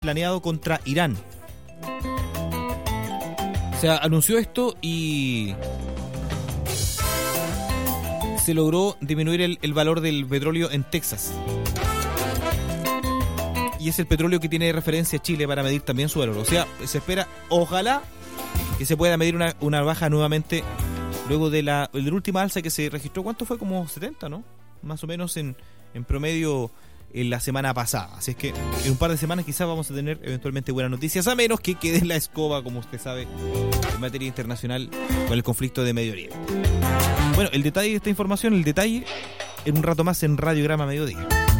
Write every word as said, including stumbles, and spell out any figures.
planeado contra Irán. Se anunció esto y se logró disminuir el, el valor del petróleo en Texas. Y es el petróleo que tiene de referencia Chile para medir también su valor. O sea, se espera, ojalá, que se pueda medir una, una baja nuevamente luego de la, de la última alza que se registró. ¿Cuánto fue? Como setenta, ¿no? Más o menos en, en promedio en la semana pasada. Así es que en un par de semanas quizás vamos a tener eventualmente buenas noticias, a menos que quede en la escoba, como usted sabe, en materia internacional con el conflicto de Medio Oriente. Bueno, el detalle de esta información, el detalle, en un rato más en Radiograma Mediodía.